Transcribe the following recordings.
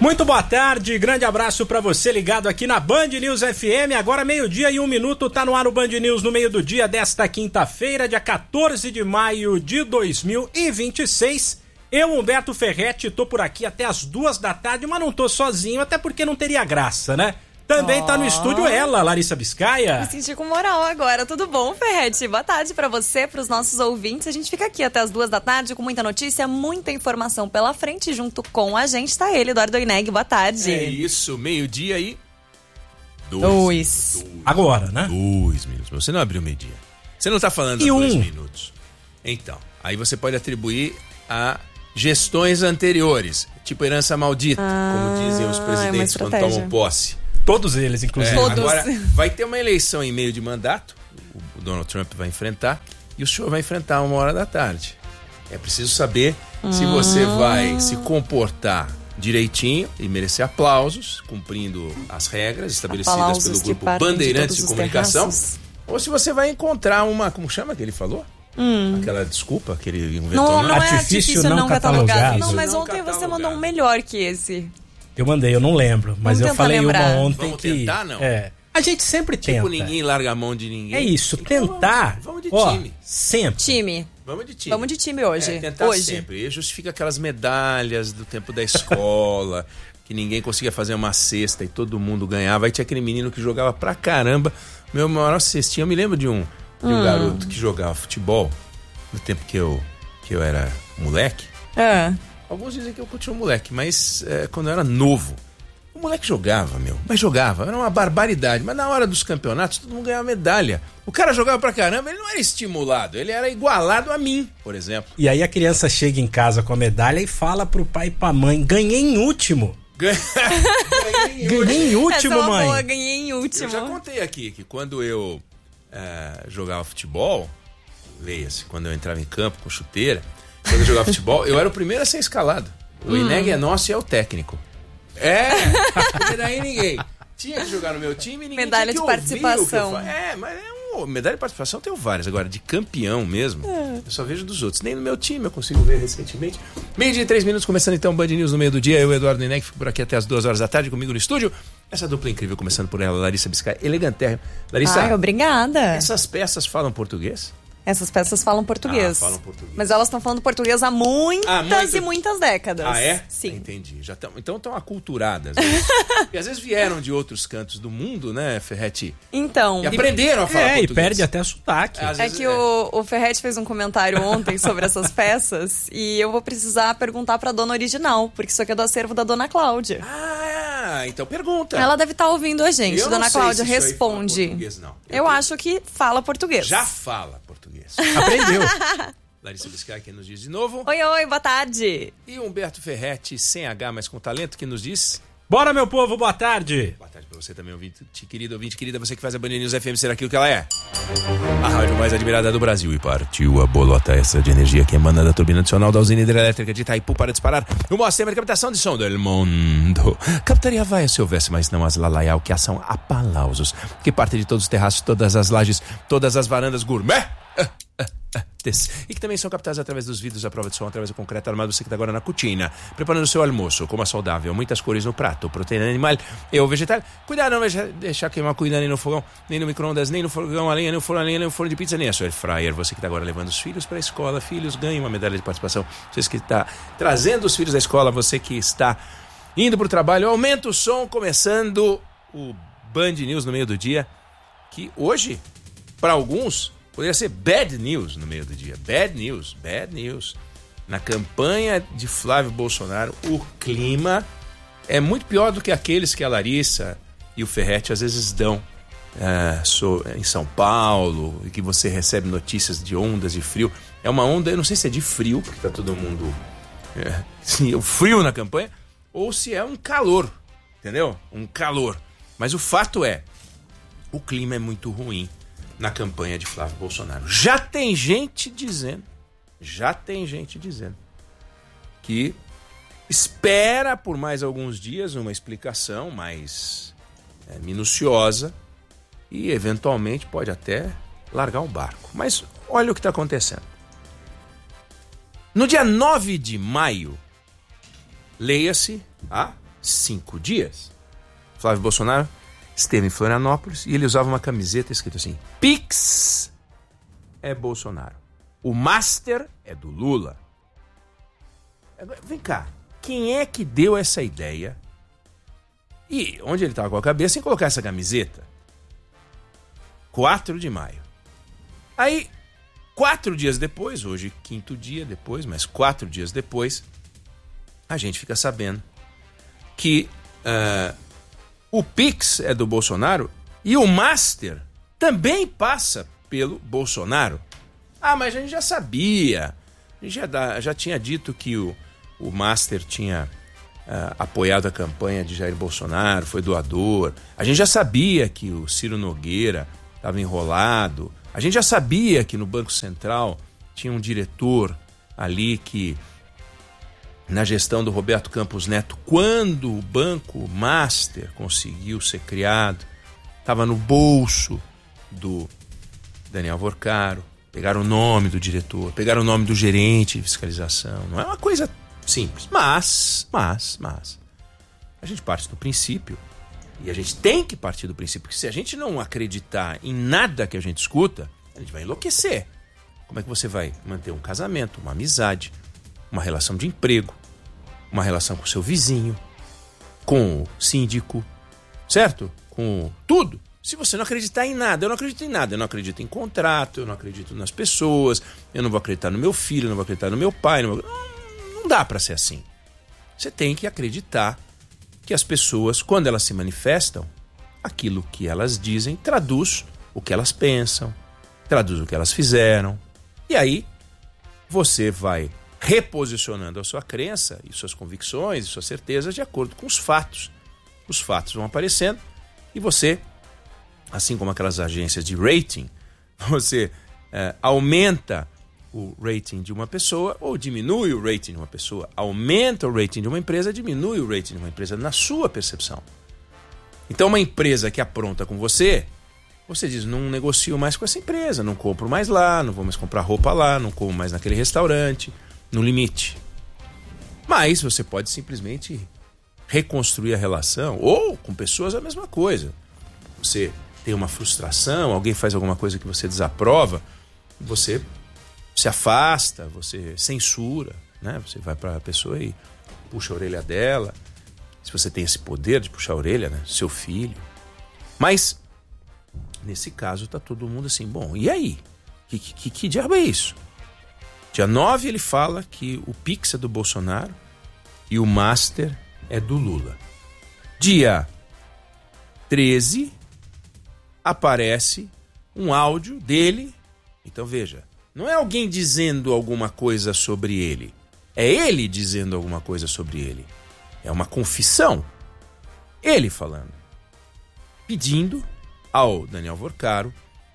Muito boa tarde, grande abraço pra você ligado aqui na Band News FM. Agora 12:01, tá no ar o Band News no meio do dia desta quinta-feira, dia 14 de maio de 2026. Eu, Humberto Ferretti, tô por aqui até as 14h, mas não tô sozinho, até porque não teria graça, né? Também tá no estúdio ela, Larissa Biscaia. Me senti com moral agora. Tudo bom, Ferretti? Boa tarde pra você, pros nossos ouvintes. A gente fica aqui até as 14h com muita notícia, muita informação pela frente. Junto com a gente tá ele, Eduardo Oineg. Boa tarde. É isso, meio-dia e... Dois. Agora, né? 2 minutos. Você não abriu meio-dia. Você não tá falando 2 minutos. Então, aí você pode atribuir a gestões anteriores, tipo herança maldita, como dizem os presidentes quando tomam posse. Todos eles, inclusive. Agora, vai ter uma eleição em meio de mandato, o Donald Trump vai enfrentar, e o senhor vai enfrentar 13h. É preciso saber se você vai se comportar direitinho e merecer aplausos, cumprindo as regras estabelecidas pelo grupo Bandeirantes de Comunicação, ou se você vai encontrar uma, como chama que ele falou? Aquela desculpa que ele inventou. Não é artifício não catalogado. Não, mas não ontem catalogado. Você mandou um melhor que esse. Eu mandei, eu não lembro, mas eu falei lembrar. uma ontem. Vamos tentar, não? A gente sempre tenta. Tipo, ninguém larga a mão de ninguém. É isso, então, tentar. Vamos de time. Sempre. Vamos de time. Vamos de time hoje. Tentar sempre. E justifica aquelas medalhas do tempo da escola, que ninguém conseguia fazer uma cesta e todo mundo ganhava. Aí tinha aquele menino que jogava pra caramba. Meu maior cestinha, eu me lembro de um garoto que jogava futebol no tempo que eu era moleque. Alguns dizem que eu continuo moleque, mas quando eu era novo, o moleque jogava, era uma barbaridade. Mas na hora dos campeonatos, todo mundo ganhava medalha. O cara jogava pra caramba, ele não era estimulado, ele era igualado a mim, por exemplo. E aí a criança chega em casa com a medalha e fala pro pai e pra mãe, ganhei em último. Ganhei em último, essa é uma mãe. Boa, ganhei em último. Eu já contei aqui que quando eu jogava futebol, leia-se, quando eu entrava em campo com chuteira, quando eu jogava futebol, eu era o primeiro a ser escalado. O Oineg é nosso e é o técnico. Porque daí ninguém tinha que jogar no meu time e ninguém medalha tinha que de participação. mas medalha de participação eu tenho várias. Agora, de campeão mesmo, eu só vejo dos outros. Nem no meu time eu consigo ver recentemente. 12:03, começando então o Band News no meio do dia. Eu, Eduardo Oineg, fico por aqui até as 14h comigo no estúdio. Essa dupla incrível, começando por ela, Larissa Biscaia, elegantérrima. Larissa, obrigada. essas peças falam português? Essas peças falam português. Falam português. Mas elas estão falando português há muitas e muitas décadas. É? Sim. Entendi. Então estão aculturadas. Né? E às vezes vieram de outros cantos do mundo, né, Ferretti? Então. E aprenderam a falar português. E perde até sotaque. O Ferretti fez um comentário ontem sobre essas peças e eu vou precisar perguntar pra dona original, porque isso aqui é do acervo da dona Cláudia. Então pergunta. Ela deve estar ouvindo a gente. Eu dona não sei Cláudia, se isso aí fala responde. português, não. Eu acho que fala português. Já fala português. Aprendeu. Larissa Biscaia aqui nos diz de novo. Oi, boa tarde. E Humberto Ferretti, sem H, mas com talento, que nos diz... Bora, meu povo, boa tarde. Boa tarde pra você também, ouvinte querida, você que faz a Band News FM ser aquilo que ela é. A rádio mais admirada do Brasil. E partiu a bolota essa de energia que emana da turbina adicional da usina hidrelétrica de Itaipu para disparar o maior sistema de captação de som do mundo. Captaria vai se houvesse, mas não as lalaial, que ação aplausos, que parte de todos os terraços, todas as lajes, todas as varandas gourmet. E que também são captados através dos vidros à prova de som, através do concreto armado. Você que está agora na cucina, preparando o seu almoço, coma saudável, muitas cores no prato, proteína animal e ou vegetal. Cuidado, não vai deixar queimar cuidado nem no fogão, nem no micro-ondas, nem no fogão a lenha, nem no forno de pizza, nem a sua air fryer. Você que está agora levando os filhos para a escola, filhos, ganhem uma medalha de participação. Você que está trazendo os filhos da escola, você que está indo para o trabalho, aumenta o som, começando o Band News no meio do dia, que hoje, para alguns... poderia ser bad news no meio do dia. Bad news. Na campanha de Flávio Bolsonaro, o clima é muito pior do que aqueles que a Larissa e o Ferretti às vezes dão em São Paulo, e que você recebe notícias de ondas de frio. É uma onda, eu não sei se é de frio, porque tá todo mundo... o frio na campanha, ou se é um calor, entendeu? Um calor. Mas o fato é, o clima é muito ruim na campanha de Flávio Bolsonaro. Já tem gente dizendo que espera por mais alguns dias uma explicação mais minuciosa e eventualmente pode até largar o barco. Mas olha o que está acontecendo. No dia 9 de maio, leia-se a 5 dias, Flávio Bolsonaro esteve em Florianópolis e ele usava uma camiseta escrita assim: Pix é Bolsonaro, o Master é do Lula. Vem cá, quem é que deu essa ideia? E onde ele estava com a cabeça em colocar essa camiseta? 4 de maio. Aí, 4 dias depois, hoje 5º dia depois, mas 4 dias depois, a gente fica sabendo que o Pix é do Bolsonaro e o Master também passa pelo Bolsonaro. Ah, mas a gente já sabia. A gente já tinha dito que o Master tinha apoiado a campanha de Jair Bolsonaro, foi doador. A gente já sabia que o Ciro Nogueira estava enrolado. A gente já sabia que no Banco Central tinha um diretor ali que, na gestão do Roberto Campos Neto, quando o Banco Master conseguiu ser criado, estava no bolso do Daniel Vorcaro. Pegaram o nome do diretor, pegaram o nome do gerente de fiscalização. Não é uma coisa simples. Mas, a gente parte do princípio, e a gente tem que partir do princípio, que se a gente não acreditar em nada que a gente escuta, a gente vai enlouquecer. Como é que você vai manter um casamento, uma amizade, uma relação de emprego, uma relação com o seu vizinho, com o síndico, certo? Com tudo. Se você não acreditar em nada, eu não acredito em nada. Eu não acredito em contrato, eu não acredito nas pessoas, eu não vou acreditar no meu filho, eu não vou acreditar no meu pai. Não dá para ser assim. Você tem que acreditar que as pessoas, quando elas se manifestam, aquilo que elas dizem traduz o que elas pensam, traduz o que elas fizeram. E aí você vai reposicionando a sua crença e suas convicções e suas certezas de acordo com os fatos. Os fatos vão aparecendo e você, assim como aquelas agências de rating, você aumenta o rating de uma pessoa ou diminui o rating de uma pessoa, aumenta o rating de uma empresa, diminui o rating de uma empresa na sua percepção. Então uma empresa que apronta com você diz: não negocio mais com essa empresa, não compro mais lá, não vou mais comprar roupa lá, não como mais naquele restaurante, no limite. Mas você pode simplesmente reconstruir a relação, ou com pessoas a mesma coisa. Você tem uma frustração, alguém faz alguma coisa que você desaprova, você se afasta, você censura, né? Você vai para a pessoa e puxa a orelha dela. Se você tem esse poder de puxar a orelha, né? Seu filho. Mas, nesse caso, tá todo mundo assim: bom, e aí? Que diabo é isso? Dia 9 ele fala que o Pix é do Bolsonaro e o Master é do Lula. Dia 13 aparece um áudio dele. Então veja, não é alguém dizendo alguma coisa sobre ele, é ele dizendo alguma coisa sobre ele. É uma confissão. Ele falando, pedindo ao Daniel Vorcaro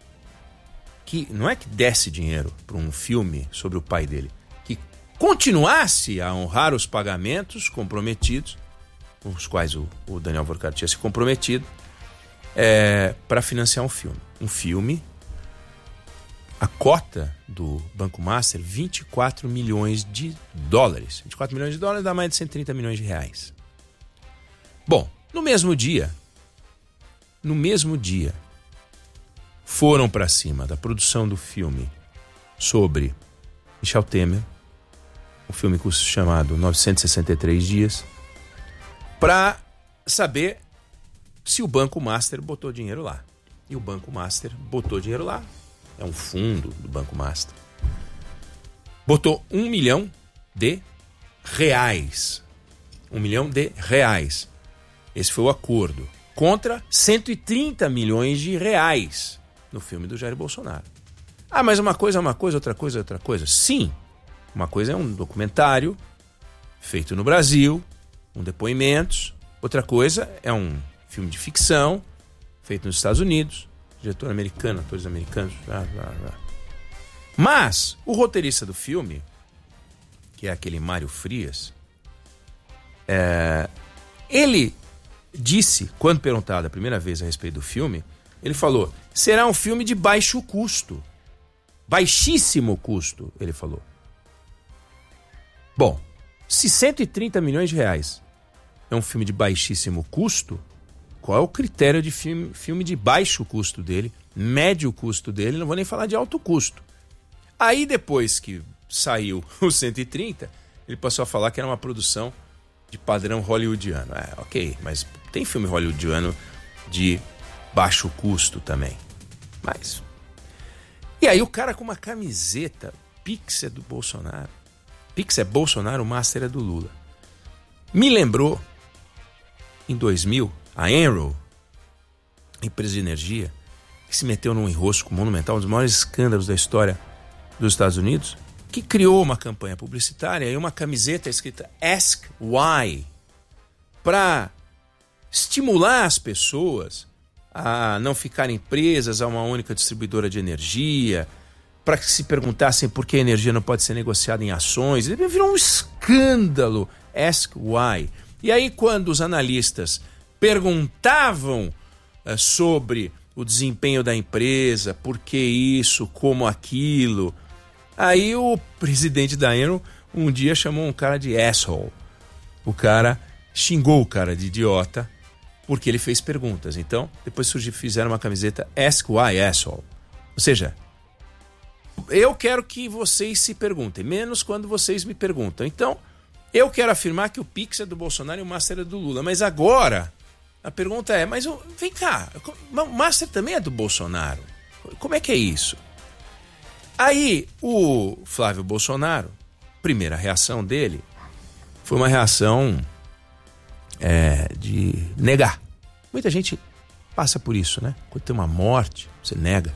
que não é que desse dinheiro para um filme sobre o pai dele, que continuasse a honrar os pagamentos comprometidos, com os quais o Daniel Vorcaro tinha se comprometido, para financiar um filme. Um filme, a cota do Banco Master, 24 milhões de dólares. 24 milhões de dólares dá mais de 130 milhões de reais. Bom, no mesmo dia, foram para cima da produção do filme sobre Michel Temer, um filme chamado 963 Dias, para saber se o Banco Master botou dinheiro lá. E o Banco Master botou dinheiro lá. É um fundo do Banco Master. Botou 1 milhão de reais. 1 milhão de reais. Esse foi o acordo. Contra 130 milhões de reais no filme do Jair Bolsonaro. Ah, mas uma coisa é uma coisa, outra coisa é outra coisa. Sim, uma coisa é um documentário feito no Brasil, com depoimentos. Outra coisa é um filme de ficção feito nos Estados Unidos, diretor americano, atores americanos. Mas o roteirista do filme, que é aquele Mário Frias, ele disse, quando perguntado a primeira vez a respeito do filme, ele falou: será um filme de baixo custo. Baixíssimo custo, ele falou. Bom, se 130 milhões de reais é um filme de baixíssimo custo, qual é o critério de filme de baixo custo dele, médio custo dele, não vou nem falar de alto custo. Aí depois que saiu o 130, ele passou a falar que era uma produção de padrão hollywoodiano. Ok, mas tem filme hollywoodiano de baixo custo também. Mas... E aí o cara com uma camiseta, Pix é do Bolsonaro. Pix é Bolsonaro, o Master é do Lula. Me lembrou, em 2000, a Enron, empresa de energia, que se meteu num enrosco monumental, um dos maiores escândalos da história dos Estados Unidos, que criou uma campanha publicitária e uma camiseta escrita Ask Why, para estimular as pessoas a não ficarem presas a uma única distribuidora de energia, para que se perguntassem por que a energia não pode ser negociada em ações. Virou um escândalo, Ask Why. E aí, quando os analistas perguntavam sobre o desempenho da empresa, por que isso, como aquilo, aí o presidente da Enron um dia chamou um cara de asshole. O cara xingou o cara de idiota porque ele fez perguntas. Então, depois fizeram uma camiseta Ask Why Asshole. Ou seja, eu quero que vocês se perguntem, menos quando vocês me perguntam. Então, eu quero afirmar que o Pix é do Bolsonaro e o Master é do Lula. Mas agora, a pergunta é, mas vem cá, o Master também é do Bolsonaro. Como é que é isso? Aí, o Flávio Bolsonaro, primeira reação dele, foi uma reação de negar. Muita gente passa por isso, né? Quando tem uma morte, você nega.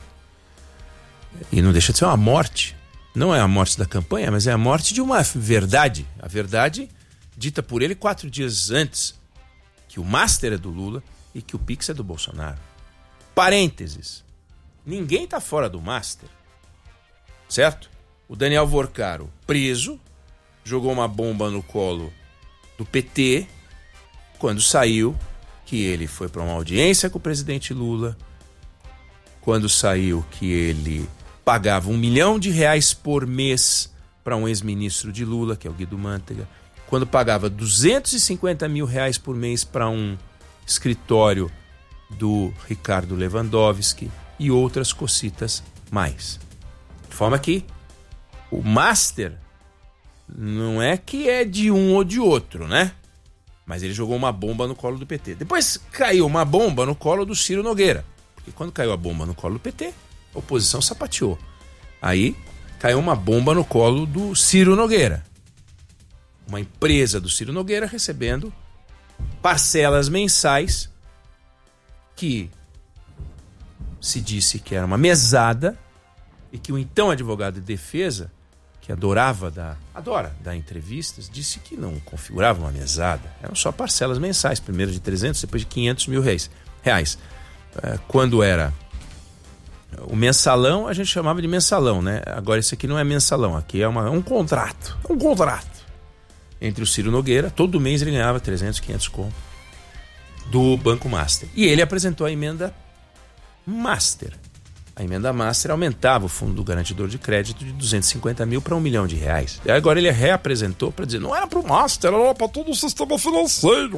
E não deixa de ser uma morte. Não é a morte da campanha, mas é a morte de uma verdade. A verdade dita por ele 4 dias antes, que o Master é do Lula e que o Pix é do Bolsonaro. Parênteses. Ninguém tá fora do Master. Certo? O Daniel Vorcaro, preso, jogou uma bomba no colo do PT quando saiu que ele foi para uma audiência com o presidente Lula, quando saiu que ele pagava R$1 milhão por mês para um ex-ministro de Lula, que é o Guido Mantega, quando pagava R$250 mil por mês para um escritório do Ricardo Lewandowski e outras cocitas mais. De forma que o Master não é que é de um ou de outro, né? Mas ele jogou uma bomba no colo do PT. Depois caiu uma bomba no colo do Ciro Nogueira. Porque quando caiu a bomba no colo do PT, a oposição sapateou. Aí caiu uma bomba no colo do Ciro Nogueira. Uma empresa do Ciro Nogueira recebendo parcelas mensais que se disse que era uma mesada e que o então advogado de defesa, que adora dar entrevistas, disse que não configurava uma mesada. Eram só parcelas mensais, primeiro de 300, depois de 500 mil reais. Quando era o mensalão, a gente chamava de mensalão, né? Agora isso aqui não é mensalão, aqui é um contrato. Um contrato entre o Ciro Nogueira, todo mês ele ganhava 300, 500 conto do Banco Master. E ele apresentou a emenda Master. A emenda Master aumentava o fundo do garantidor de crédito de 250 mil para R$1 milhão. E agora ele reapresentou para dizer, não era para o Master, era para todo o sistema financeiro.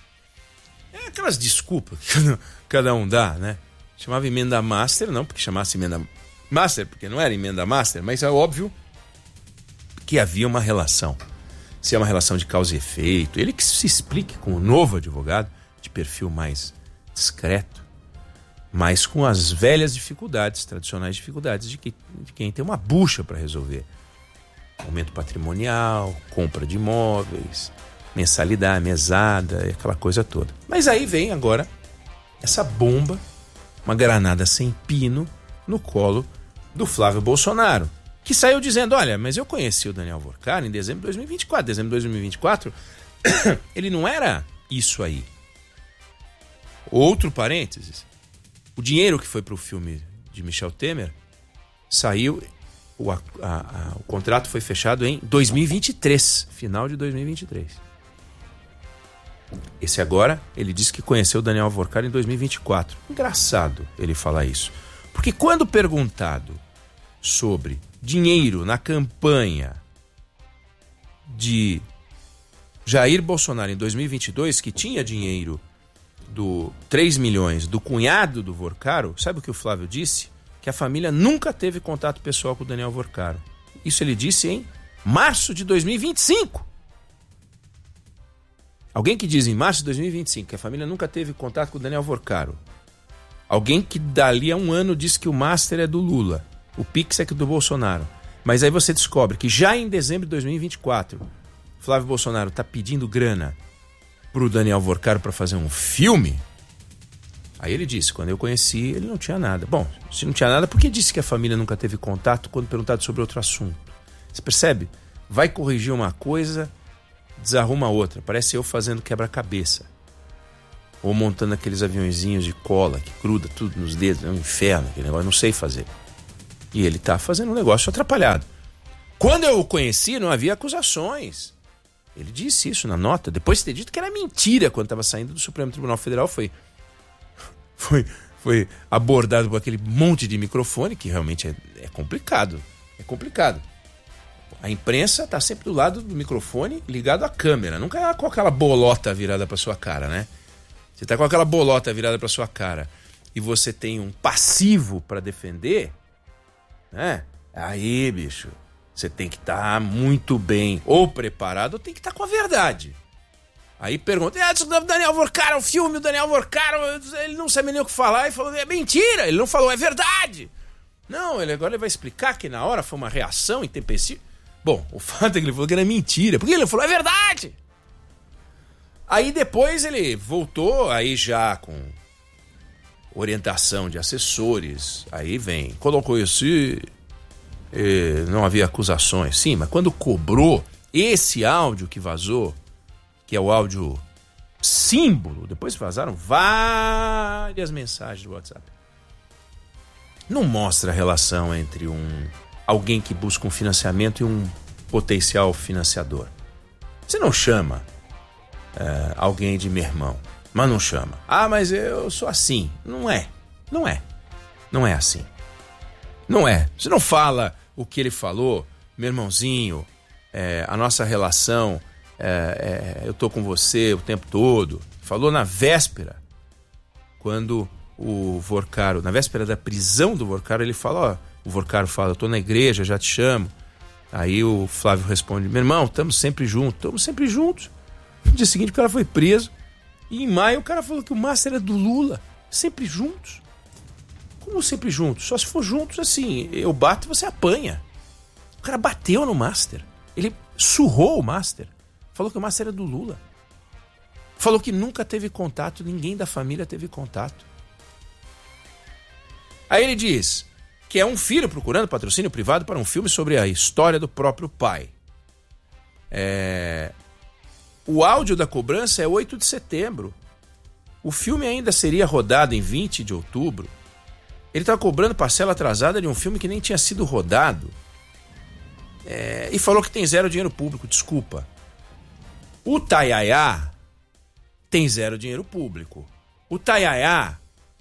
É aquelas desculpas que cada um dá, né? Chamava emenda Master, não porque chamasse emenda Master, porque não era emenda Master, mas é óbvio que havia uma relação. Se é uma relação de causa e efeito, ele que se explique com o novo advogado, de perfil mais discreto, mas com as velhas dificuldades, tradicionais dificuldades de quem tem uma bucha para resolver. Aumento patrimonial, compra de imóveis, mensalidade, mesada, aquela coisa toda. Mas aí vem agora essa bomba, uma granada sem pino no colo do Flávio Bolsonaro, que saiu dizendo, olha, mas eu conheci o Daniel Vorcaro em dezembro de 2024. Dezembro de 2024, ele não era isso aí. Outro parênteses, o dinheiro que foi para o filme de Michel Temer saiu, o contrato foi fechado em 2023, final de 2023. Esse agora, ele disse que conheceu o Daniel Vorcaro em 2024. Engraçado ele falar isso. Porque quando perguntado sobre dinheiro na campanha de Jair Bolsonaro, em 2022, que tinha dinheiro do 3 milhões do cunhado do Vorcaro, sabe o que o Flávio disse? Que a família nunca teve contato pessoal com o Daniel Vorcaro. Isso ele disse em março de 2025. Alguém que diz em março de 2025 que a família nunca teve contato com o Daniel Vorcaro. Alguém que dali a um ano disse que o Master é do Lula, o Pix é do Bolsonaro. Mas aí você descobre que já em dezembro de 2024, Flávio Bolsonaro está pedindo grana pro Daniel Vorcaro para fazer um filme. Aí ele disse, quando eu conheci, ele não tinha nada. Bom, se não tinha nada, por que disse que a família nunca teve contato quando perguntado sobre outro assunto? Você percebe? Vai corrigir uma coisa, desarruma outra. Parece eu fazendo quebra-cabeça. Ou montando aqueles aviõezinhos de cola que gruda tudo nos dedos. É um inferno aquele negócio, eu não sei fazer. E ele tá fazendo um negócio atrapalhado. Quando eu o conheci, não havia acusações. Ele disse isso na nota. Depois de ter dito que era mentira quando estava saindo do Supremo Tribunal Federal, foi abordado por aquele monte de microfone, que realmente é complicado. É complicado. A imprensa está sempre do lado do microfone ligado à câmera. Nunca é com aquela bolota virada para sua cara, né? Você está com aquela bolota virada para sua cara e você tem um passivo para defender, né? Aí, bicho, você tem que estar muito bem ou preparado ou tem que estar com a verdade. Aí pergunta, o Daniel Vorcaro, o filme, o Daniel Vorcaro, ele não sabe nem o que falar e falou, é mentira, ele não falou, é verdade. Não, agora ele vai explicar que na hora foi uma reação intempestiva. Bom, o fato é que ele falou que era mentira, porque ele falou, é verdade. Aí depois ele voltou, aí já com orientação de assessores, aí vem, colocou isso e não havia acusações. Sim, mas quando cobrou esse áudio que vazou, que é o áudio símbolo, depois vazaram várias mensagens do WhatsApp. Não mostra a relação entre alguém que busca um financiamento e um potencial financiador. Você não chama alguém de meu irmão, mas não chama. Ah, mas eu sou assim. Não é assim. Não é. Você não fala o que ele falou, meu irmãozinho, a nossa relação, eu tô com você o tempo todo. Falou na véspera, quando o Vorcaro, na véspera da prisão do Vorcaro, ele fala, o Vorcaro fala, eu tô na igreja, já te chamo. Aí o Flávio responde, meu irmão, estamos sempre juntos. No dia seguinte o cara foi preso. E em maio o cara falou que o Master é do Lula. Sempre juntos. Como sempre juntos? Só se for juntos assim, eu bato e você apanha. O cara bateu no Master. Ele surrou o Master. Falou que o Master é do Lula. Falou que nunca teve contato, ninguém da família teve contato. Aí ele diz que é um filho procurando patrocínio privado para um filme sobre a história do próprio pai. O áudio da cobrança é 8 de setembro. O filme ainda seria rodado em 20 de outubro. Ele estava cobrando parcela atrasada de um filme que nem tinha sido rodado. E falou que tem zero dinheiro público, desculpa. O Tayaya tem zero dinheiro público. O Tayaya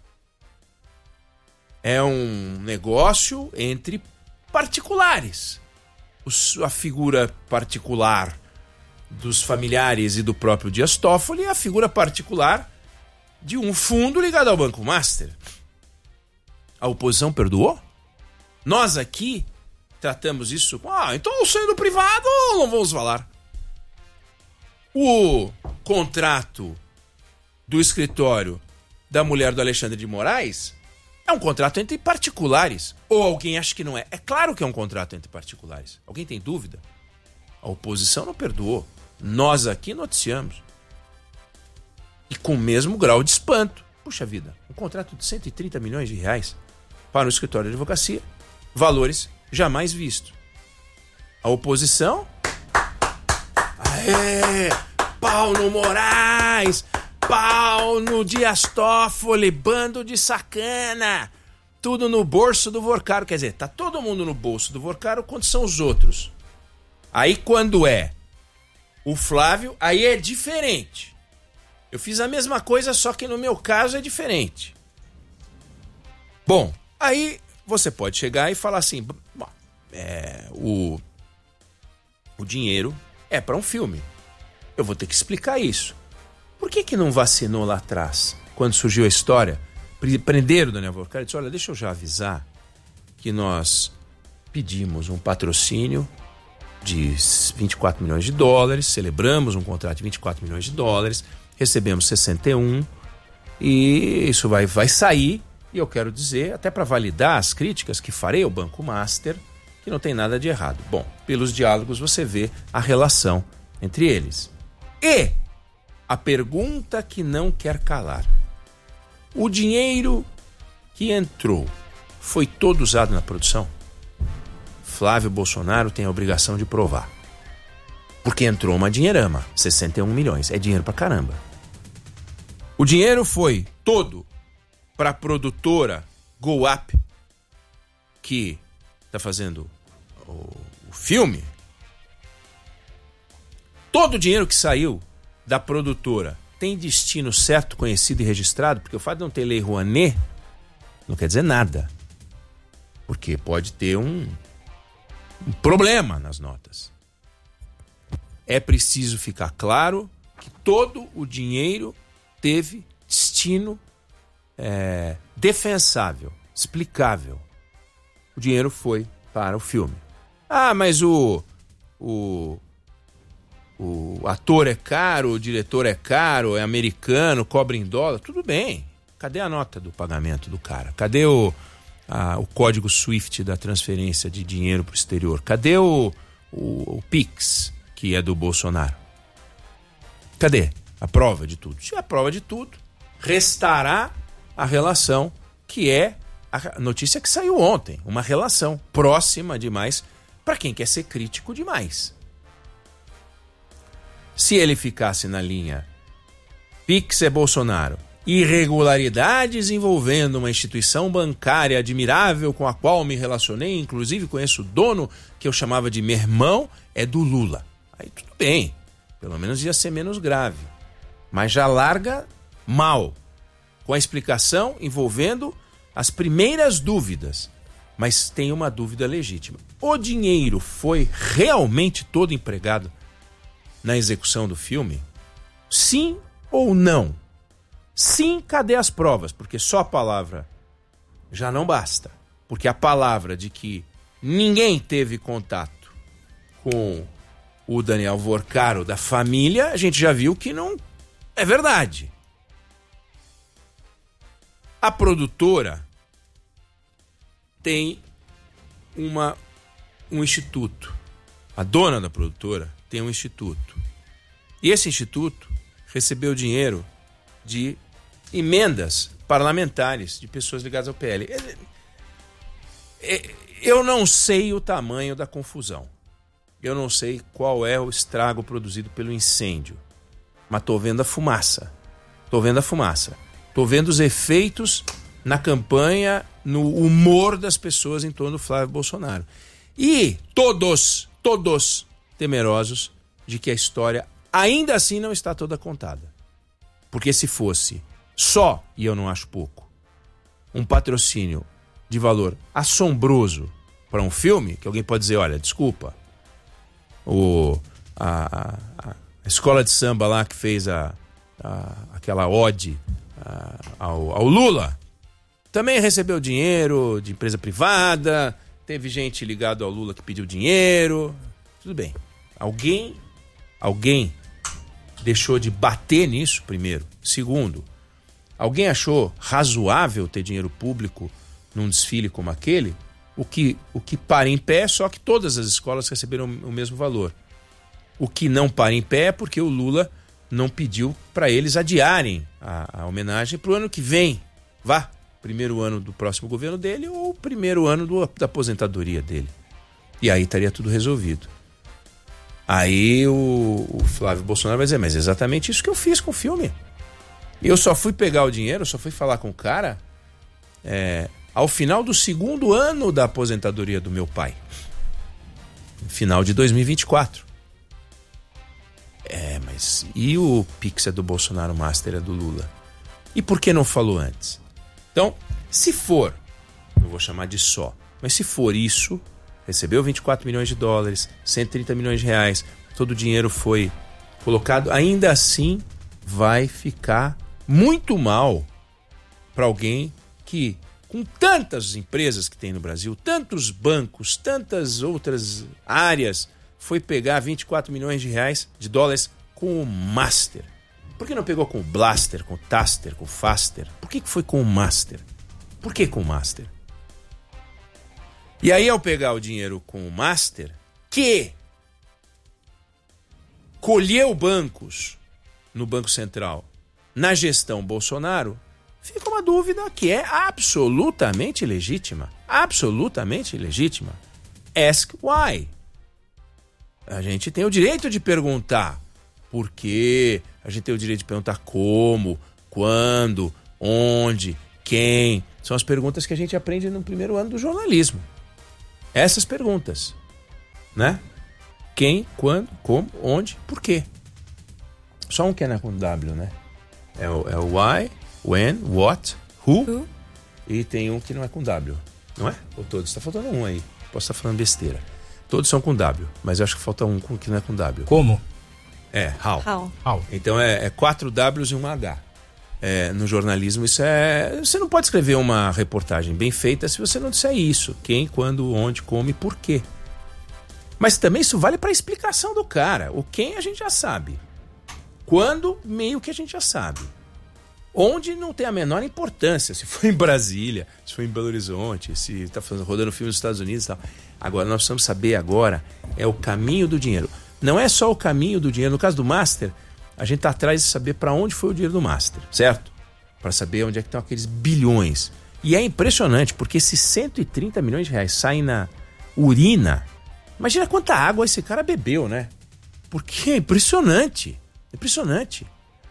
é um negócio entre particulares. A figura particular dos familiares e do próprio Dias Toffoli é a figura particular de um fundo ligado ao Banco Master. A oposição perdoou? Nós aqui tratamos isso com, então eu saio do privado, não vamos falar. O contrato do escritório da mulher do Alexandre de Moraes é um contrato entre particulares. Ou alguém acha que não é? É claro que é um contrato entre particulares. Alguém tem dúvida? A oposição não perdoou. Nós aqui noticiamos. E com o mesmo grau de espanto. Puxa vida, um contrato de 130 milhões de reais para o escritório de advocacia. Valores jamais vistos. A oposição... pau no Moraes, pau no Dias Toffoli, bando de sacana. Tudo no bolso do Vorcaro. Quer dizer, tá todo mundo no bolso do Vorcaro quando são os outros. Aí quando é o Flávio, aí é diferente. Eu fiz a mesma coisa, só que no meu caso é diferente. Bom, aí você pode chegar e falar assim, o dinheiro é para um filme. eu vou ter que explicar isso. Por que não vacinou lá atrás, quando surgiu a história? Prenderam o Daniel Vorkar e disse, olha, deixa eu já avisar que nós pedimos um patrocínio de 24 milhões de dólares, celebramos um contrato de 24 milhões de dólares, recebemos 61 e isso vai sair. E eu quero dizer, até para validar as críticas que farei ao Banco Master, que não tem nada de errado. Bom, pelos diálogos você vê a relação entre eles. E a pergunta que não quer calar. O dinheiro que entrou foi todo usado na produção? Flávio Bolsonaro tem a obrigação de provar. Porque entrou uma dinheirama, 61 milhões, é dinheiro pra caramba. O dinheiro foi todo para a produtora Go Up, que está fazendo o filme. Todo o dinheiro que saiu da produtora tem destino certo, conhecido e registrado? Porque o fato de não ter lei Rouanet não quer dizer nada. Porque pode ter um problema nas notas. É preciso ficar claro que todo o dinheiro teve destino defensável, explicável. O dinheiro foi para o filme. Ah, mas o ator é caro, o diretor é caro, é americano, cobra em dólar. Tudo bem. Cadê a nota do pagamento do cara? Cadê o código SWIFT da transferência de dinheiro para o exterior? Cadê o Pix, que é do Bolsonaro? Cadê a prova de tudo? Se é a prova de tudo, restará a relação que é a notícia que saiu ontem. Uma relação próxima demais para quem quer ser crítico demais. Se ele ficasse na linha Pix é Bolsonaro, irregularidades envolvendo uma instituição bancária admirável com a qual me relacionei, inclusive conheço o dono, que eu chamava de meu irmão, é do Lula. Aí tudo bem, pelo menos ia ser menos grave. Mas já larga mal, com a explicação envolvendo as primeiras dúvidas. Mas tem uma dúvida legítima. O dinheiro foi realmente todo empregado na execução do filme? Sim ou não? Sim, cadê as provas? Porque só a palavra já não basta. Porque a palavra de que ninguém teve contato com o Daniel Vorkar da família, a gente já viu que não é verdade. A produtora tem um instituto. A dona da produtora tem um instituto. E esse instituto recebeu dinheiro de emendas parlamentares de pessoas ligadas ao PL. Eu não sei o tamanho da confusão. Eu não sei qual é o estrago produzido pelo incêndio. Mas estou vendo a fumaça. Estou vendo os efeitos na campanha, no humor das pessoas em torno do Flávio Bolsonaro. E todos temerosos de que a história ainda assim não está toda contada. Porque se fosse só, e eu não acho pouco, um patrocínio de valor assombroso para um filme, que alguém pode dizer, olha, desculpa, a escola de samba lá que fez aquela ode ao Lula, também recebeu dinheiro de empresa privada, teve gente ligada ao Lula que pediu dinheiro, tudo bem. Alguém deixou de bater nisso, primeiro. Segundo, alguém achou razoável ter dinheiro público num desfile como aquele? O que para em pé, só que todas as escolas receberam o mesmo valor. O que não para em pé é porque o Lula não pediu para eles adiarem a homenagem para o ano que vem. Primeiro ano do próximo governo dele ou primeiro ano da aposentadoria dele. E aí estaria tudo resolvido. Aí o Flávio Bolsonaro vai dizer, mas é exatamente isso que eu fiz com o filme. Eu só fui pegar o dinheiro, só fui falar com o cara ao final do segundo ano da aposentadoria do meu pai. Final de 2024. Mas e o Pix é do Bolsonaro, Master é do Lula? E por que não falou antes? Então, se for, não vou chamar de só, mas se for isso, recebeu 24 milhões de dólares, 130 milhões de reais, todo o dinheiro foi colocado, ainda assim vai ficar muito mal para alguém que, com tantas empresas que tem no Brasil, tantos bancos, tantas outras áreas, foi pegar 24 milhões de dólares com o Master. Por que não pegou com o Blaster, com o Taster, com o Faster? Por que foi com o Master? Por que com o Master? E aí, ao pegar o dinheiro com o Master, que colheu bancos no Banco Central na gestão Bolsonaro, fica uma dúvida que é absolutamente legítima. Absolutamente legítima. Ask why. A gente tem o direito de perguntar por quê, a gente tem o direito de perguntar como, quando, onde, quem. São as perguntas que a gente aprende no primeiro ano do jornalismo. Essas perguntas, né? Quem, quando, como, onde, por quê. Só um que é com W, né? É o why, when, what, who. E tem um que não é com W, não é? Ou todos? Está faltando um aí. Posso estar falando besteira. Todos são com W, mas eu acho que falta um que não é com W. Como? É, how. How. Então é 4 Ws e um H. No jornalismo isso é... Você não pode escrever uma reportagem bem feita se você não disser isso. Quem, quando, onde, como e por quê. Mas também isso vale para a explicação do cara. O quem a gente já sabe. Quando, meio que a gente já sabe. Onde não tem a menor importância. Se foi em Brasília, se foi em Belo Horizonte, se está rodando filme nos Estados Unidos e tal. Agora, nós precisamos saber agora é o caminho do dinheiro. Não é só o caminho do dinheiro. No caso do Master, a gente está atrás de saber para onde foi o dinheiro do Master, certo? Para saber onde é que estão aqueles bilhões. E é impressionante, porque esses 130 milhões de reais saem na urina. Imagina quanta água esse cara bebeu, né? Porque é impressionante. Impressionante.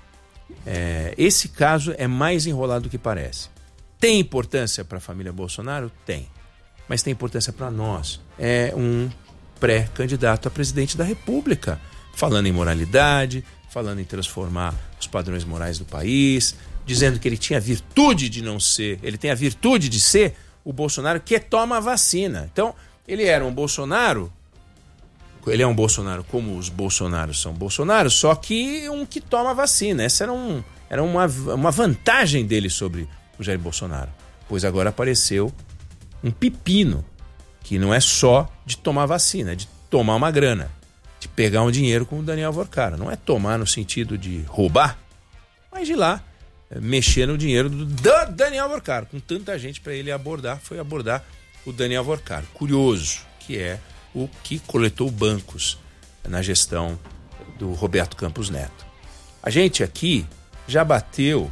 Esse caso é mais enrolado do que parece. Tem importância para a família Bolsonaro? Tem. Mas tem importância para nós. É um pré-candidato a presidente da República. Falando em moralidade, falando em transformar os padrões morais do país, dizendo que ele tinha a virtude de não ser, ele tem a virtude de ser o Bolsonaro que toma a vacina. Então, ele era um Bolsonaro, ele é um Bolsonaro como os Bolsonaros são Bolsonaros, só que um que toma a vacina. Essa era uma vantagem dele sobre o Jair Bolsonaro. Pois agora apareceu um pepino, que não é só de tomar vacina, é de tomar uma grana, de pegar um dinheiro com o Daniel Vorcara. Não é tomar no sentido de roubar, mas de ir lá mexer no dinheiro do Daniel Vorcara. Com tanta gente para ele abordar, foi abordar o Daniel Vorcara. Curioso, que é o que coletou bancos na gestão do Roberto Campos Neto. A gente aqui já bateu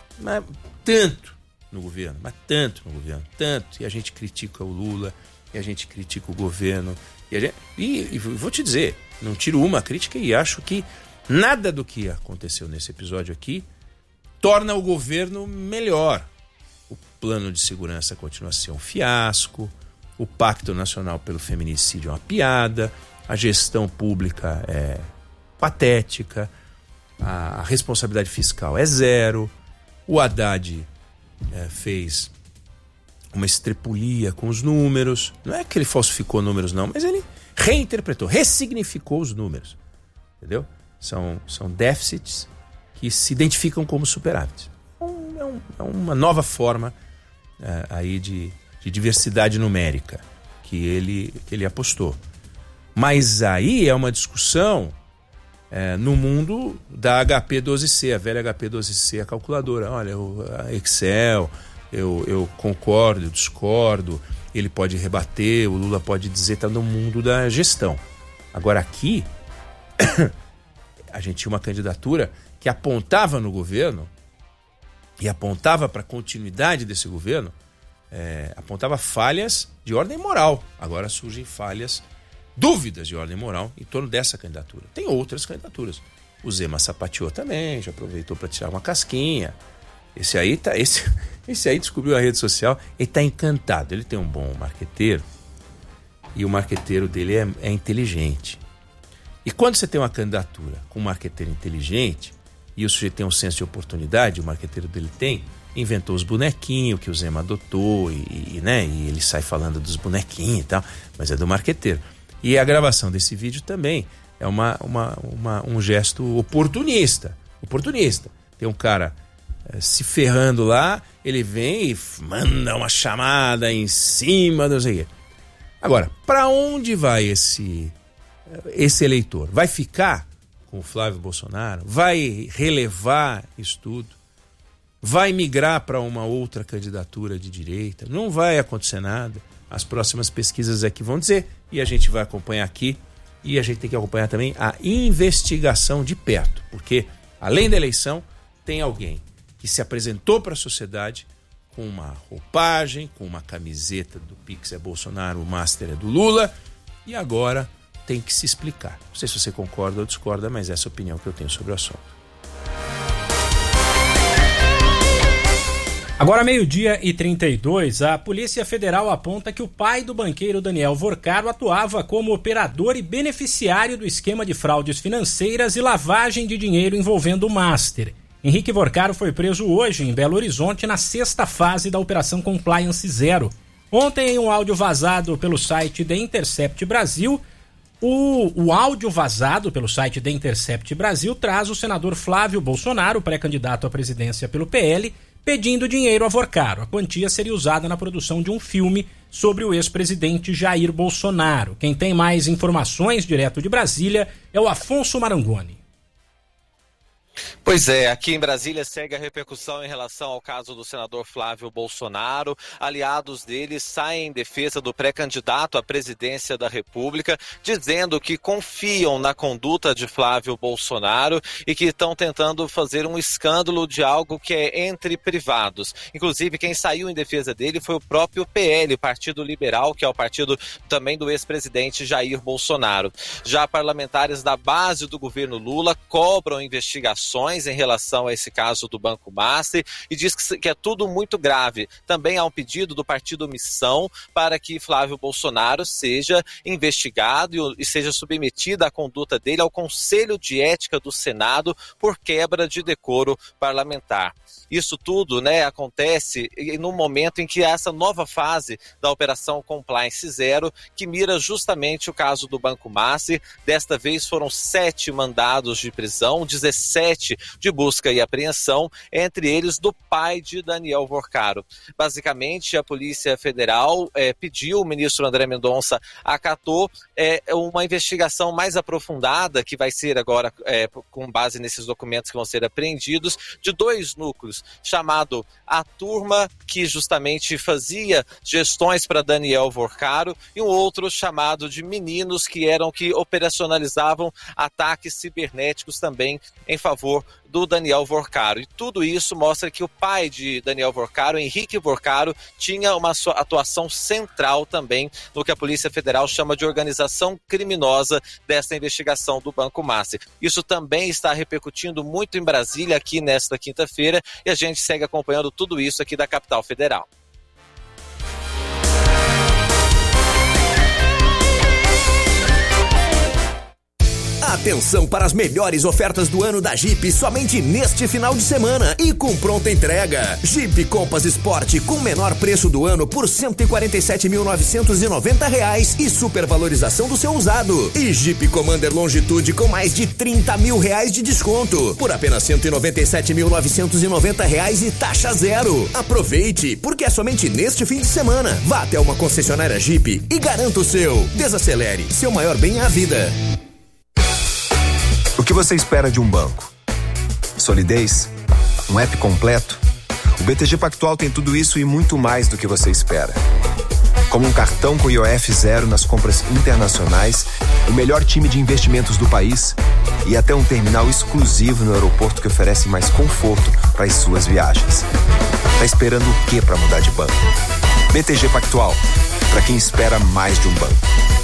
tanto no governo, tanto, e a gente critica o Lula, e a gente critica o governo, e vou te dizer, não tiro uma crítica e acho que nada do que aconteceu nesse episódio aqui torna o governo melhor. O plano de segurança continua a ser um fiasco, o Pacto Nacional pelo Feminicídio é uma piada, a gestão pública é patética, a responsabilidade fiscal é zero, o Haddad fez uma estrepulia com os números. Não é que ele falsificou números, não, mas ele reinterpretou, ressignificou os números. Entendeu? São déficits que se identificam como superávites. É uma nova forma aí de diversidade numérica que ele apostou. Mas aí é uma discussão no mundo da HP12C, a velha HP12C, a calculadora. Olha, a Excel, eu concordo, eu discordo, ele pode rebater, o Lula pode dizer, está no mundo da gestão. Agora aqui, a gente tinha uma candidatura que apontava no governo e apontava para a continuidade desse governo, apontava falhas de ordem moral. Agora surgem dúvidas de ordem moral em torno dessa candidatura. Tem outras candidaturas. O Zema sapateou também, já aproveitou para tirar uma casquinha. Esse aí descobriu a rede social, ele está encantado. Ele tem um bom marqueteiro e o marqueteiro dele é inteligente. E quando você tem uma candidatura com um marqueteiro inteligente e o sujeito tem um senso de oportunidade, o marqueteiro dele inventou os bonequinhos que o Zema adotou e ele sai falando dos bonequinhos e tal, mas é do marqueteiro. E a gravação desse vídeo também é um gesto oportunista. Tem um cara se ferrando lá, ele vem e manda uma chamada em cima, não sei o quê. Agora, para onde vai esse eleitor? Vai ficar com o Flávio Bolsonaro? Vai relevar isso tudo? Vai migrar para uma outra candidatura de direita? Não vai acontecer nada. As próximas pesquisas é que vão dizer, e a gente vai acompanhar aqui, e a gente tem que acompanhar também a investigação de perto, porque além da eleição, tem alguém que se apresentou para a sociedade com uma roupagem, com uma camiseta do Pix é Bolsonaro, o Master é do Lula, e agora tem que se explicar. Não sei se você concorda ou discorda, mas essa é a opinião que eu tenho sobre o assunto. Agora, 12:32, a Polícia Federal aponta que o pai do banqueiro Daniel Vorcaro atuava como operador e beneficiário do esquema de fraudes financeiras e lavagem de dinheiro envolvendo o Master. Henrique Vorcaro foi preso hoje em Belo Horizonte na 6ª fase da Operação Compliance Zero. Ontem, em um áudio vazado pelo site The Intercept Brasil, o áudio vazado pelo site The Intercept Brasil traz o senador Flávio Bolsonaro, pré-candidato à presidência pelo PL, pedindo dinheiro a Vorcaro. A quantia seria usada na produção de um filme sobre o ex-presidente Jair Bolsonaro. Quem tem mais informações direto de Brasília é o Afonso Marangoni. Pois é, aqui em Brasília segue a repercussão em relação ao caso do senador Flávio Bolsonaro. Aliados dele saem em defesa do pré-candidato à presidência da República, dizendo que confiam na conduta de Flávio Bolsonaro e que estão tentando fazer um escândalo de algo que é entre privados. Inclusive, quem saiu em defesa dele foi o próprio PL, Partido Liberal, que é o partido também do ex-presidente Jair Bolsonaro. Já parlamentares da base do governo Lula cobram investigações em relação a esse caso do Banco Master e diz que é tudo muito grave. Também há um pedido do Partido Missão para que Flávio Bolsonaro seja investigado e seja submetido a conduta dele ao Conselho de Ética do Senado por quebra de decoro parlamentar. Isso tudo, acontece no momento em que há essa nova fase da Operação Compliance Zero, que mira justamente o caso do Banco Master. Desta vez foram 7 mandados de prisão, 17 de busca e apreensão, entre eles do pai de Daniel Vorcaro. Basicamente, a Polícia Federal pediu, o ministro André Mendonça acatou uma investigação mais aprofundada, que vai ser agora, com base nesses documentos que vão ser apreendidos, de 2 núcleos, chamado a turma que justamente fazia gestões para Daniel Vorcaro e um outro chamado de meninos que operacionalizavam ataques cibernéticos também em favor do Daniel Vorcaro. E tudo isso mostra que o pai de Daniel Vorcaro, Henrique Vorcaro, tinha uma sua atuação central também no que a Polícia Federal chama de organização criminosa desta investigação do Banco Master. Isso também está repercutindo muito em Brasília aqui nesta quinta-feira e a gente segue acompanhando tudo isso aqui da capital federal. Atenção para as melhores ofertas do ano da Jeep somente neste final de semana e com pronta entrega. Jeep Compass Sport com menor preço do ano por R$ 147.990 e supervalorização do seu usado. E Jeep Commander Longitude com mais de R$ 30 mil de desconto por apenas R$ 197.990 e taxa zero. Aproveite, porque é somente neste fim de semana. Vá até uma concessionária Jeep e garanta o seu. Desacelere, seu maior bem é a vida. O que você espera de um banco? Solidez? Um app completo? O BTG Pactual tem tudo isso e muito mais do que você espera. Como um cartão com IOF zero nas compras internacionais, o melhor time de investimentos do país e até um terminal exclusivo no aeroporto que oferece mais conforto para as suas viagens. Tá esperando o que para mudar de banco? BTG Pactual, para quem espera mais de um banco.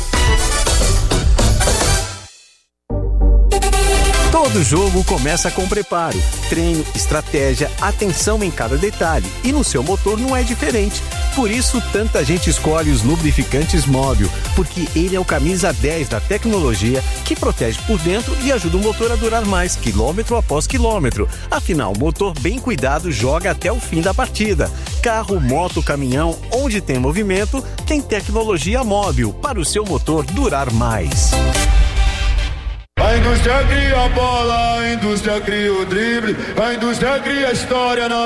Todo jogo começa com preparo, treino, estratégia, atenção em cada detalhe. E no seu motor não é diferente. Por isso, tanta gente escolhe os lubrificantes Móbil, porque ele é o camisa 10 da tecnologia que protege por dentro e ajuda o motor a durar mais, quilômetro após quilômetro. Afinal, o motor bem cuidado joga até o fim da partida. Carro, moto, caminhão, onde tem movimento, tem tecnologia Móbil para o seu motor durar mais. A indústria cria a bola, a indústria cria o drible, a indústria cria a história na